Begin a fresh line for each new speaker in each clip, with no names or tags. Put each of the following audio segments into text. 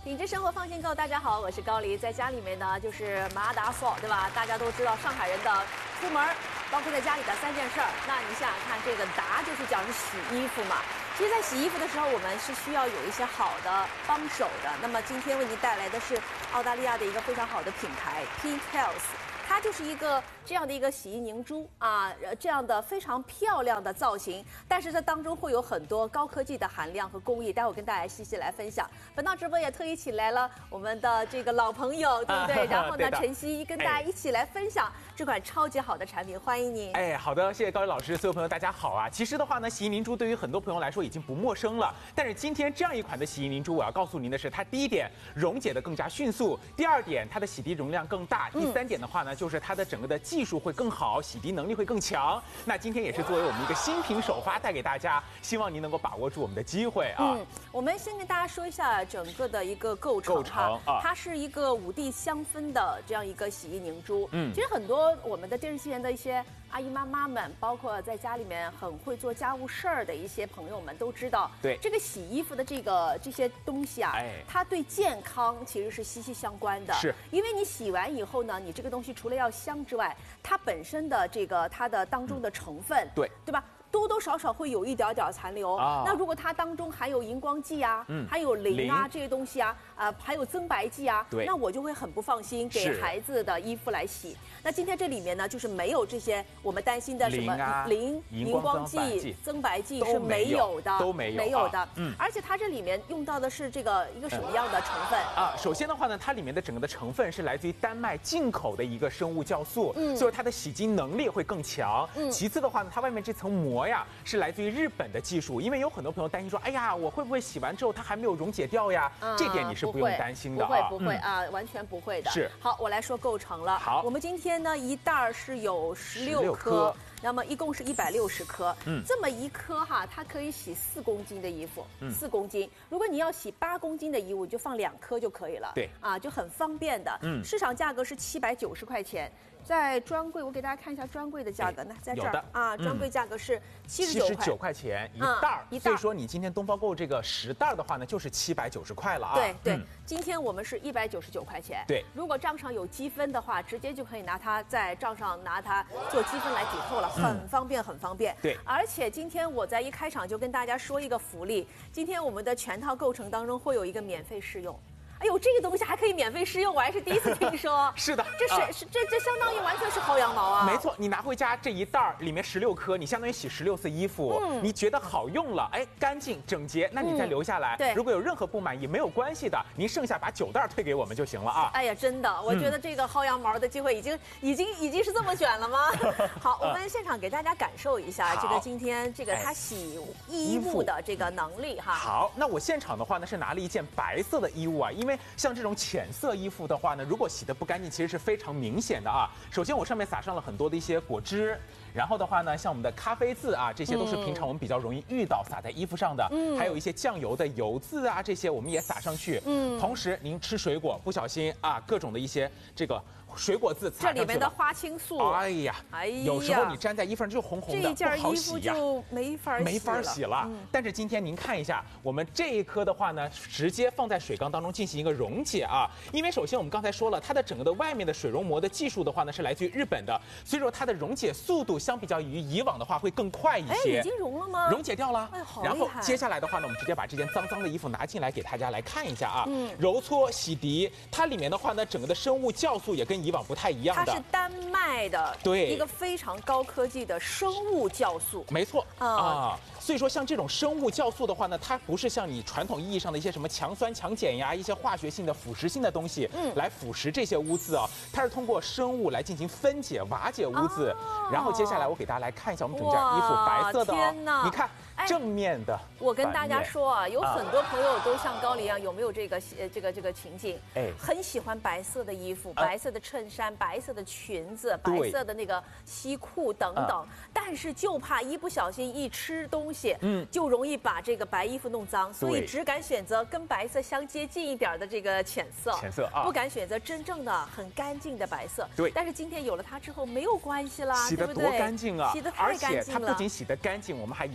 品质生活放心购，大家好，我是高黎。在家里面呢，就是麻打扫，对吧？大家都知道上海人的出门，包括在家里的3件事儿。那你想想看，这个打就是讲是洗衣服嘛。其实，在洗衣服的时候，我们是需要有一些好的帮手的。那么今天为您带来的是澳大利亚的一个非常好的品牌 Pink Health。它就是一个这样的一个洗衣凝珠啊，这样的非常漂亮的造型，但是这当中会有很多高科技的含量和工艺，待会儿跟大家细细来分享。本档直播也特意请来了我们的这个老朋友，对不对？然后呢，陈曦跟大家一起来分享这款超级好的产品，欢迎您。
好的，谢谢高黎老师，所有朋友大家好啊。其实的话呢，洗衣凝珠对于很多朋友来说已经不陌生了，但是今天这样一款的洗衣凝珠，我要告诉您的是，它第一点溶解的更加迅速，第二点它的洗涤容量更大，第三点的话呢，就是它的整个的技术会更好，洗涤能力会更强。那今天也是作为我们一个新品首发带给大家，希望您能够把握住我们的机会啊。
我们先跟大家说一下整个的一个构成啊，它是一个5地香氛的这样一个洗衣凝珠。其实很多我们的电视机前的一些阿姨妈妈们，包括在家里面很会做家务事儿的一些朋友们都知道，
对
这个洗衣服的这些东西啊，它对健康其实是息息相关的。
是，
因为你洗完以后呢，你这个东西除了要香之外，它本身的它的当中的成分，对吧？多多少少会有一点点残留。那如果它当中含有荧光剂啊，还有磷啊这些东西啊，还有增白剂啊，那我就会很不放心给孩子的衣服来洗。那今天这里面呢，就是没有这些我们担心的什么磷、荧光剂、增白剂是没有的，
都没有
的。而且它这里面用到的是一个什么样的成分
啊？首先的话呢，它里面的整个的成分是来自于丹麦进口的一个生物酵素，所以它的洗净能力会更强。其次的话呢，它外面这层膜呀是来自于日本的技术，因为有很多朋友担心说，哎呀，我会不会洗完之后它还没有溶解掉呀？这点你是不用担心的
不会啊，完全不会的。
是。
好，我来说构成了。好，我们今天呢一袋是有16颗。那么一共是160颗，这么一颗哈，它可以洗4公斤的衣服，4公斤。如果你要洗8公斤的衣物，就放2颗就可以了。
对，
啊，就很方便的。市场价格是790块钱，在专柜我给大家看一下专柜的价格，那在这儿啊，专柜价格是79
块钱一袋，所以说你今天东方购这个10袋的话呢，就是790块了啊。
对，今天我们是199块钱。
对，
如果账上有积分的话，直接就可以拿它在账上拿它做积分来抵扣了。很方便，很方便。
对，
而且今天我在一开场就跟大家说一个福利，今天我们的全套购成当中会有一个免费试用。哎呦，这个东西还可以免费试用，我还是第一次听说。
是的，
这相当于完全是薅羊毛啊！
没错，你拿回家这一袋里面16颗，你相当于洗16次衣服，你觉得好用了，干净整洁，那你再留下来。
对，
如果有任何不满意，没有关系的，您剩下把9袋退给我们就行了啊！
哎呀，真的，我觉得这个薅羊毛的机会已经是这么卷了吗？好，我们现场给大家感受一下这个今天这个它洗衣物的这个能力哈。
好，那我现场的话呢是拿了一件白色的衣物啊，因为像这种浅色衣服的话呢，如果洗得不干净，其实是非常明显的啊。首先我上面撒上了很多的一些果汁，然后的话呢，像我们的咖啡渍啊，这些都是平常我们比较容易遇到撒在衣服上的，还有一些酱油的油渍啊，这些我们也撒上去。同时您吃水果不小心啊，各种的一些这个水果渍擦上去了，
这里面的花青素，
哎呀，有时候你粘在衣服上就红红的，
这件衣服就没法
洗了。但是今天您看一下，我们这一颗的话呢，直接放在水缸当中进行一个溶解啊。因为首先我们刚才说了，它的整个的外面的水溶膜的技术的话呢，是来自于日本的，所以说它的溶解速度相比较于以往的话会更快一些。
已经溶了吗？
溶解掉了。
好
厉害。然后接下来的话呢，我们直接把这件脏脏的衣服拿进来给大家来看一下啊。揉搓洗涤，它里面的话呢，整个的生物酵素也跟以往不太一样的。
它是丹麦的，
对，
一个非常高科技的生物酵素。
没错啊。所以说，像这种生物酵素的话呢，它不是像你传统意义上的一些什么强酸强碱呀，一些化学性的腐蚀性的东西，来腐蚀这些污渍啊，它是通过生物来进行分解、瓦解污渍。然后接下来我给大家来看一下我们整件衣服白色的哦，你看正面的。
我跟大家说啊，有很多朋友都像高黎一样，有没有这个情景？很喜欢白色的衣服、白色的衬衫、白色的裙子、白色的那个西裤等等，但是就怕一不小心一吃东西，就容易把这个白衣服弄脏，所以只敢选择跟白色相接近一点的这个浅色啊，不敢选择真正的很干净的白色。
对，
但是今天有了它之后没有关系啦，
洗得多干净啊！
洗得太干净了，
而且它不仅洗得干净，我们还一再承诺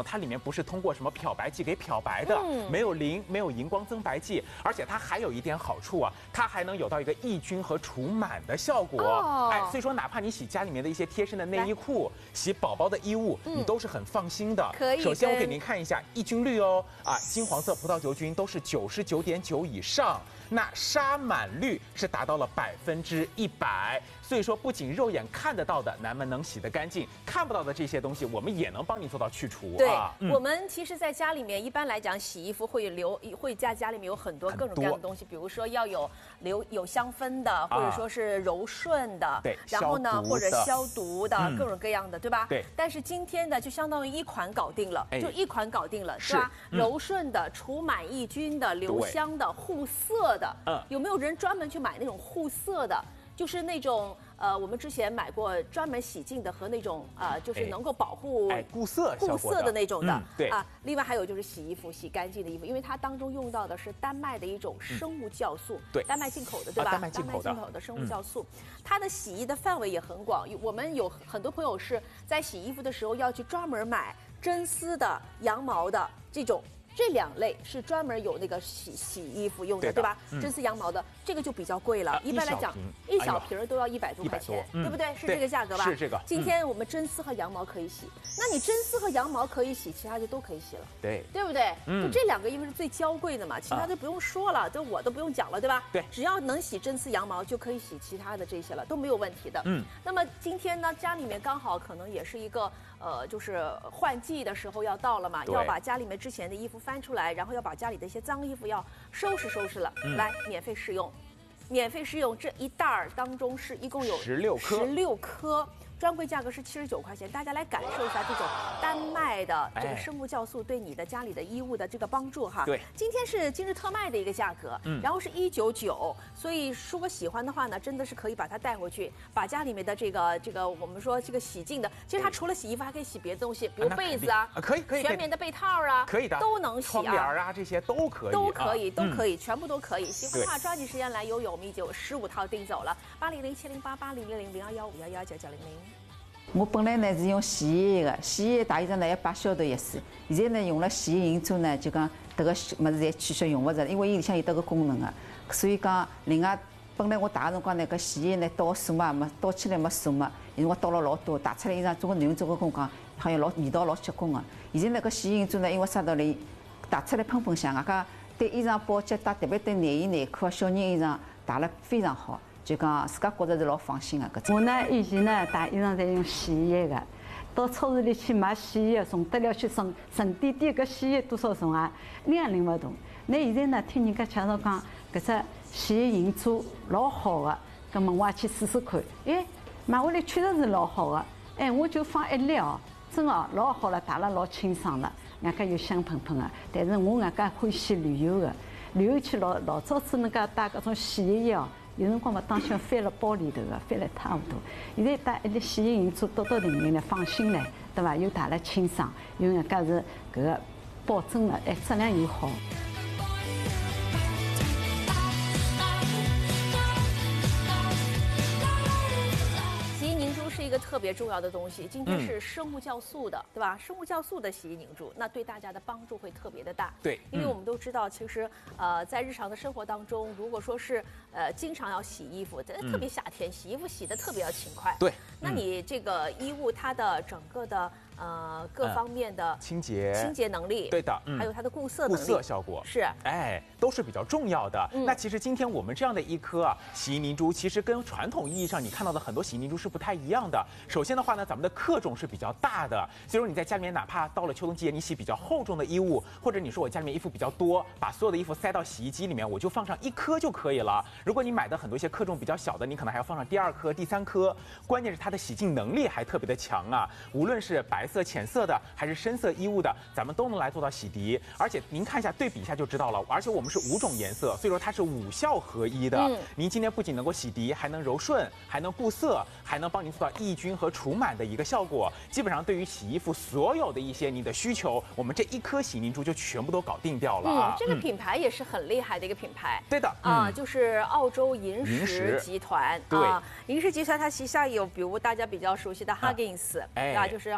呢，它里面不是通过什么漂白剂给漂白的，没有磷，没有荧光增白剂，而且它还有一点好处啊，它还能有到一个抑菌和除螨的效果。所以说哪怕你洗家里面的一些贴身的内衣裤，洗宝宝的衣物，你都是很放心的。
可以。
首先我给您看一下抑菌率哦，金黄色葡萄球菌都是99.9以上。那杀螨率是达到了100%，所以说不仅肉眼看得到的咱们能洗得干净，看不到的这些东西我们也能帮你做到去除。
对，我们其实在家里面一般来讲，洗衣服会在家里面有很多各种各样的东西，比如说要有香氛的，或者说是柔顺的，
对，
然后呢或者消毒的，各种各样的，对吧？
对。
但是今天呢，就相当于一款搞定了，就一款搞定了，是吧？柔顺的、除螨抑菌的、留香的、护色的。有没有人专门去买那种护色的？就是那种我们之前买过专门洗净的和那种就是能够保护
固色
的那种的。
对
另外还有就是洗衣服洗干净的衣服，因为它当中用到的是丹麦的一种生物酵素，
对，
丹麦进口的，对吧？
丹麦进口
的生物酵素，它的洗衣的范围也很广。我们有很多朋友是在洗衣服的时候要去专门买真丝的、羊毛的这种。这两类是专门有那个洗衣服用的，对吧？真丝羊毛的这个就比较贵了，一般来讲一小瓶都要100多块钱，对不对？是这个价格吧？
是这个。
今天我们真丝和羊毛可以洗，那你真丝和羊毛可以洗，其他就都可以洗了，对不对？就这两个衣服是最娇贵的嘛，其他就不用说了，这我都不用讲了，对吧？
对，
只要能洗真丝羊毛就可以洗其他的这些了，都没有问题的。那么今天呢，家里面刚好可能也是一个就是换季的时候要到了嘛，要把家里面之前的衣服翻出来，然后要把家里的一些脏衣服要收拾了。来，免费试用，这一袋儿当中是一共有16颗。专柜价格是79块钱，大家来感受一下这种丹麦的这个生物酵素对你的家里的衣物的这个帮助哈。
对，
今天是今日特卖的一个价格，然后是199，所以如果喜欢的话呢，真的是可以把它带回去，把家里面的这个我们说这个洗净的，其实它除了洗衣服还可以洗别的东西，比如被子
可以，
全棉的被套啊，
可以的，
都能洗
窗帘啊这些都可以，
全部都可以。喜欢的话抓紧时间来游泳，我们已经有15套订走了，80070880000215119990。
我本来呢是用洗衣液的，洗衣液打一张呢要8消毒液水，现在呢用了洗衣凝珠呢，就讲这个物事侪取消用勿着，因为伊里向有这个功能的，所以讲另外本来我打的辰光呢，搿洗衣液呢倒数嘛没倒起来没数嘛，因为我倒了老多，打出来衣裳，总归男人做个跟我讲，好像味道老结棍的。现在那个洗衣凝珠呢，因为啥道理，打出来喷喷香，外加对衣裳保洁打，特别对内衣内裤、小人衣裳打了非常好。就讲自家觉着是老放心的。
我呢以前呢打衣裳侪用洗衣液的，到超市里去买洗衣液，从得了去沉甸甸搿洗衣液多少重啊，拎勿动。那现在呢听人家介绍讲，搿只洗衣凝珠老好的，葛末我也去试试看。买回来确实是老好的，我就放1粒哦，真的老好了，打了老清爽了，外加又香喷喷的。但是我外加欢喜旅游的，旅游去老早子那个带搿种洗衣液哦。有辰光嘛，当心翻了包里头个，翻了一塌糊涂。现在打1粒洗衣凝珠，倒定定的，放心嘞，对伐？又打了清爽，又人家是搿个保证了，质量又好。
是一个特别重要的东西，今天是生物酵素的，对吧？生物酵素的洗衣凝珠，那对大家的帮助会特别的大。
对，
因为我们都知道，其实在日常的生活当中，如果说是经常要洗衣服，特别夏天洗衣服洗得特别要勤快。
对，
那你这个衣物它的整个的各方面的
清洁
能力，
对的，
还有它的固色
效果
是，
都是比较重要的。那其实今天我们这样的一颗洗衣凝珠，其实跟传统意义上你看到的很多洗衣凝珠是不太一样的。首先的话呢，咱们的克重是比较大的，所以说你在家里面哪怕到了秋冬季节，你洗比较厚重的衣物，或者你说我家里面衣服比较多，把所有的衣服塞到洗衣机里面，我就放上1颗就可以了。如果你买的很多一些克重比较小的，你可能还要放上第2颗、第3颗。关键是它的洗净能力还特别的强啊，无论是白色、浅色的还是深色衣物的，咱们都能来做到洗涤。而且您看一下对比一下就知道了，而且我们是5种颜色，所以说它是5效合一的。您今天不仅能够洗涤，还能柔顺，还能固色，还能帮您做到抑菌和除螨的一个效果。基本上对于洗衣服所有的一些你的需求，我们这1颗洗凝珠就全部都搞定掉了啊。
这个品牌也是很厉害的一个品牌。
对的
就是澳洲银石集团。
对，
银石集团它旗下有比如大家比较熟悉的 Huggins，就是好奇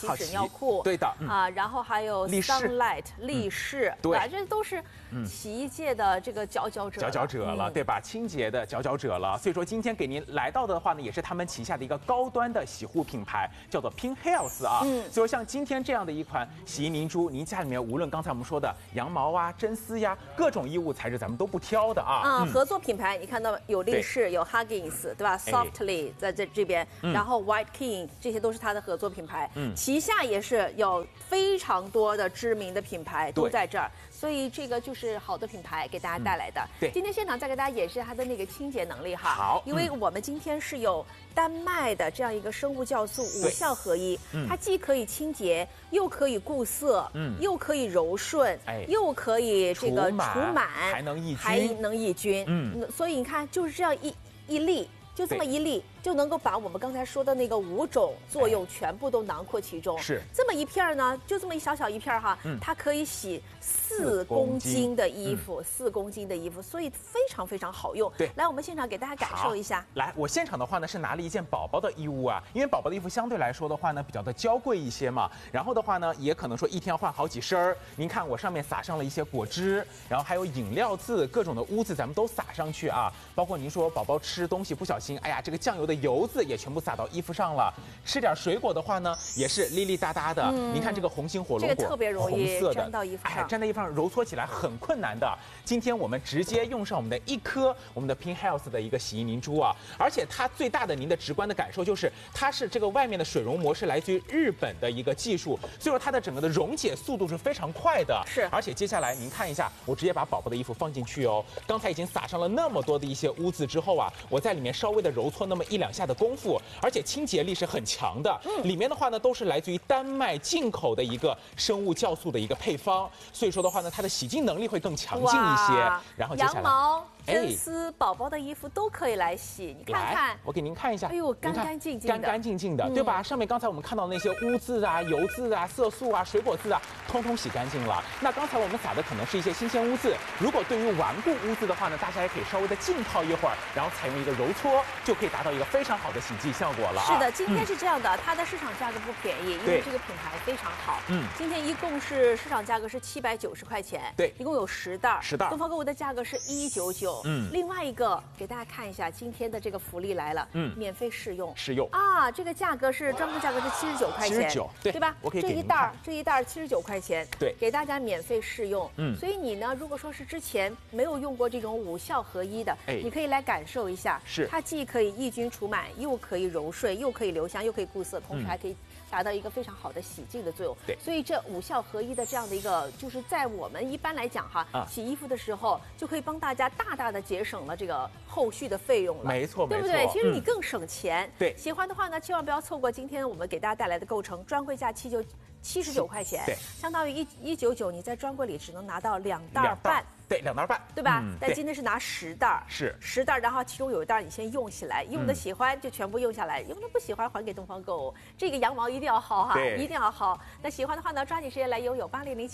纸尿裤，
对的
啊，然后还有
力士
Sunlight 力士，
对
吧？这都是洗衣界的这个佼佼者
了，对吧？清洁的佼佼者了。所以说今天给您来到的话呢，也是他们旗下的一个高端的洗护品牌，叫做 Pink Health 啊。所以说像今天这样的一款洗衣凝珠，您家里面无论刚才我们说的羊毛啊、真丝呀，各种衣物材质咱们都不挑的啊。
合作品牌你看到有力士、有 Huggins， 对吧 ？Softly 在这边，然后 White King 这些都是它的合作品牌，旗下也是有非常多的知名的品牌都在这儿。所以这个就是好的品牌给大家带来的。
对，
今天现场再给大家演示它的那个清洁能力哈。
好，
因为我们今天是有丹麦的这样一个生物酵素5效合一，它既可以清洁，又可以固色，又可以柔顺，又可以这个除螨，
还能
抑菌。所以你看，就是这样一粒，就这么一粒。就能够把我们刚才说的那个5种作用全部都囊括其中。
是
这么一片呢，就这么一小一片哈，它可以洗4公斤的衣服，4公斤的衣服，所以非常非常好用。
对，
来我们现场给大家感受一下。
来，我现场的话呢是拿了一件宝宝的衣物啊，因为宝宝的衣服相对来说的话呢比较的娇贵一些嘛，然后的话呢也可能说一天要换好几身儿。您看我上面撒上了一些果汁，然后还有饮料渍，各种的污渍咱们都撒上去啊，包括您说宝宝吃东西不小心，哎呀这个酱油的油渍也全部撒到衣服上了。吃点水果的话呢，也是粒粒哒哒的。您看这个红心火龙果，
这个特别容易
红色的
粘到衣服上，
粘在衣服上揉搓起来很困难的。今天我们直接用上我们的1颗我们的 Pink Health 的一个洗衣凝珠啊，而且它最大的您的直观的感受就是，它是这个外面的水溶膜是来自于日本的一个技术，所以说它的整个的溶解速度是非常快的。
是，
而且接下来您看一下，我直接把宝宝的衣服放进去哦。刚才已经撒上了那么多的一些污渍之后啊，我在里面稍微的揉搓那么1、2下的功夫，而且清洁力是很强的。里面的话呢都是来自于丹麦进口的一个生物酵素的一个配方，所以说的话呢，它的洗净能力会更强劲一些。然后接下来
羊毛、真丝、宝宝的衣服都可以来洗，你看看，
我给您看一下，
哎呦，干干净净的，
干干净净的，对吧？上面刚才我们看到那些污渍啊、油渍啊、色素啊、水果渍啊，通通洗干净了。那刚才我们撒的可能是一些新鲜污渍，如果对于顽固污渍的话呢，大家也可以稍微的浸泡一会儿，然后采用一个揉搓，就可以达到一个非常好的洗净效果了。
是的，今天是这样的，它的市场价格不便宜，因为这个品牌非常好。今天一共是市场价格是790块钱，
对，
一共有10袋。
东
方购物的价格是199。另外一个给大家看一下，今天的这个福利来了，免费试用啊，这个价格是专柜价格是79块钱
，79，对
吧？
我可以
这一袋79块钱，
对，
给大家免费试用。所以你呢，如果说是之前没有用过这种5效合一的，你可以来感受一下，
是
它既可以抑菌除螨，又可以柔顺，又可以留香，又可以固色，同时还可以达到一个非常好的洗净的作用。
对，
所以这5效合一的这样的一个，就是在我们一般来讲哈，洗衣服的时候就可以帮大家大大的节省了这个后续的费用了。
没错，
对不对？其实你更省钱。
对，
喜欢的话呢，千万不要错过今天我们给大家带来的购成，专柜价79块钱，
对，
相当于199，你在专柜里只能拿到2袋半。
对，2袋半，
对吧？但今天是拿10袋，
是
10袋，然后其中有1袋你先用起来，用的喜欢就全部用下来，用的不喜欢还给东方购物。这个羊毛一定要薅哈，一定要薅。那喜欢的话呢，抓紧时间来拥有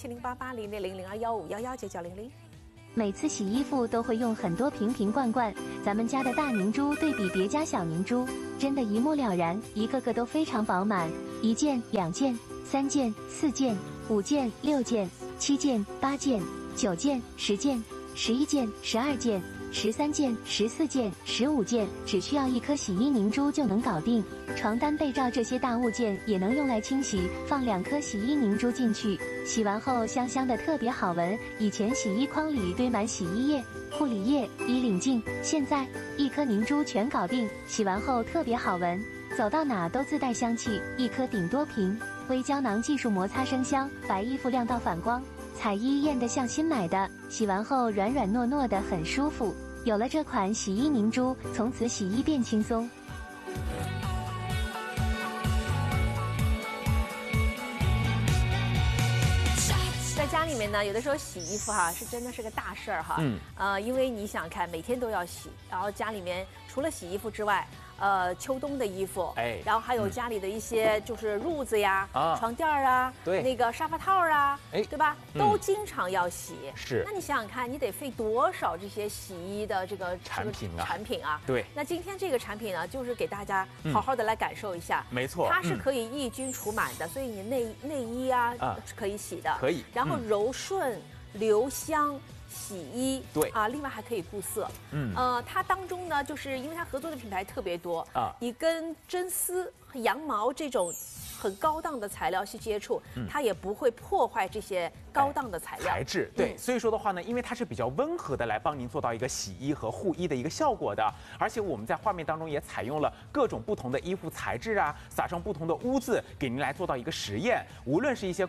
8007088000215119900。
每次洗衣服都会用很多瓶罐，咱们家的大凝珠对比别家小凝珠，真的一目了然，一个个都非常饱满，1件、2件、3件、4件、5件、6件、7件、8件、9件、10件、11件、12件、13件、14件、15件，只需要1颗洗衣凝珠就能搞定。床单、被罩这些大物件也能用来清洗，放2颗洗衣凝珠进去，洗完后香香的，特别好闻。以前洗衣筐里堆满洗衣液、护理液、衣领净，现在1颗凝珠全搞定，洗完后特别好闻，走到哪都自带香气。1颗顶多瓶，微胶囊技术摩擦生香，白衣服亮到反光，彩衣艳得像新买的，洗完后软软糯糯的，很舒服。有了这款洗衣凝珠，从此洗衣变轻松。
在家里面呢，有的时候洗衣服哈，是真的是个大事儿哈。因为你想看，每天都要洗，然后家里面除了洗衣服之外， 秋冬的衣服，
哎
然后还有家里的一些就是褥子呀、
啊
床垫啊，
对
那个沙发套啊，
哎
对吧？都经常要洗。
是
那你想想看，你得费多少这些洗衣的这个
产品啊
产品啊？
对
那今天这个产品呢，就是给大家好好的来感受一下。
没错
它是可以抑菌除螨的，所以你内衣啊是可以洗的。
可以
然后柔顺、留香。洗衣
对
啊，另外还可以固色。它当中呢，就是因为它合作的品牌特别多
啊，
你跟真丝、羊毛这种很高档的材料去接触，它也不会破坏这些高档的材料
材质。对，所以说的话呢，因为它是比较温和的来帮您做到一个洗衣和护衣的一个效果的，而且我们在画面当中也采用了各种不同的衣服材质啊，撒上不同的污渍，给您来做到一个实验，无论是一些